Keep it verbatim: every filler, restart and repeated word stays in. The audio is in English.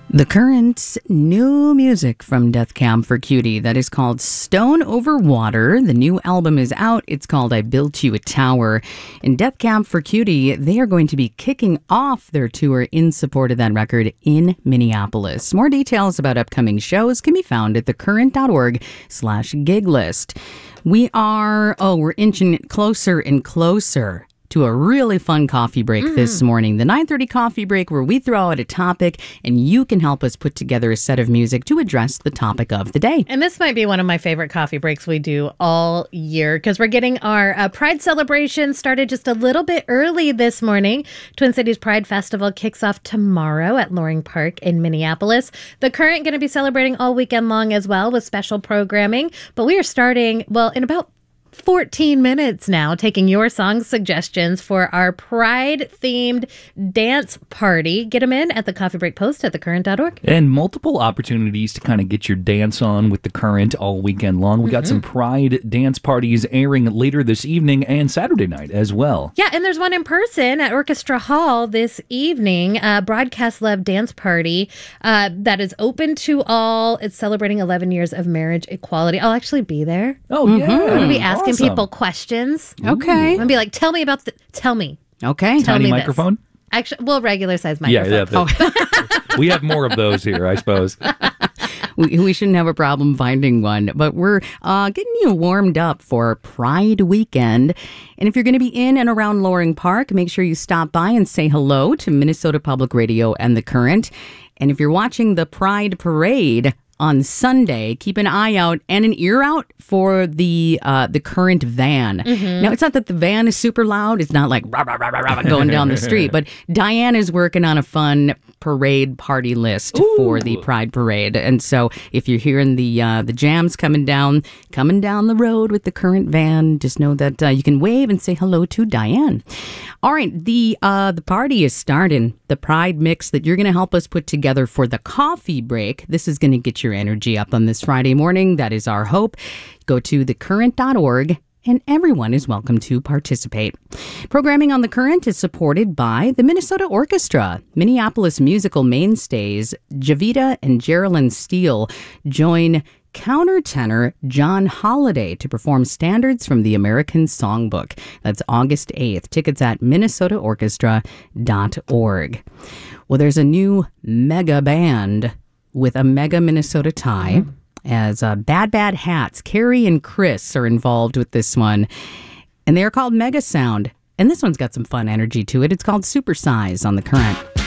The Current's new music from Death Cab for Cutie that is called Stone Over Water. The new album is out. It's called I Built You a Tower. And Death Cab for Cutie, they are going to be kicking off their tour in support of that record in Minneapolis. More details about upcoming shows can be found at thecurrent.org slash gig list. We are, oh, we're inching it closer and closer to a really fun coffee break mm. this morning. The nine thirty coffee break where we throw out a topic and you can help us put together a set of music to address the topic of the day. And this might be one of my favorite coffee breaks we do all year because we're getting our uh, Pride celebration started just a little bit early this morning. Twin Cities Pride Festival kicks off tomorrow at Loring Park in Minneapolis. The Current going to be celebrating all weekend long as well with special programming. But we are starting, well, in about fourteen minutes now, taking your song suggestions for our Pride-themed dance party. Get them in at the Coffee Break Post at the current dot org. And multiple opportunities to kind of get your dance on with the Current all weekend long. We mm-hmm. got some Pride dance parties airing later this evening and Saturday night as well. Yeah, and there's one in person at Orchestra Hall this evening, a Broadcast Love dance party uh, that is open to all. It's celebrating eleven years of marriage equality. I'll actually be there. Oh, yeah. Mm-hmm. I'm going to be asking Awesome. people questions. Okay. I'm going to be like, tell me about the, tell me. Okay. Tell Tiny me microphone? This. Actually, well, regular size microphone. Yeah, yeah. Oh. We have more of those here, I suppose. we, we shouldn't have a problem finding one, but we're uh, getting you warmed up for Pride weekend. And if you're going to be in and around Loring Park, make sure you stop by and say hello to Minnesota Public Radio and The Current. And if you're watching the Pride Parade on Sunday, keep an eye out and an ear out for the uh, the Current van. Mm-hmm. Now, it's not that the van is super loud. It's not like rah, rah, rah, rah, rah, going down the street. But Diane is working on a fun parade party list Ooh. for the Pride Parade. And so if you're hearing the uh, the jams coming down, coming down the road with the Current van, just know that uh, you can wave and say hello to Diane. All right, the uh, the party is starting. The Pride mix that you're going to help us put together for the coffee break. This is going to get your energy up on this Friday morning. That is our hope. Go to the current dot org and everyone is welcome to participate. Programming on The Current is supported by the Minnesota Orchestra. Minneapolis musical mainstays Javita and Geraldine Steele join countertenor John Holiday to perform standards from the American Songbook. That's August eighth. Tickets at minnesota orchestra dot org. Well, there's a new mega band with a mega Minnesota tie. Mm-hmm. As uh, Bad Bad Hats, Carrie and Chris are involved with this one. And they're called Mega Sound. And this one's got some fun energy to it. It's called Super Size on The Current.